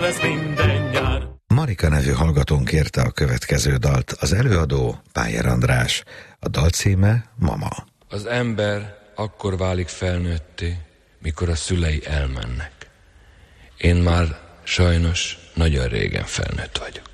lesz minden nyár. Marika nevű hallgatónk kérte a következő dalt, az előadó Pájer András. A dal címe Mama. Az ember akkor válik felnőtté, mikor a szülei elmennek. Én már sajnos nagyon régen felnőtt vagyok.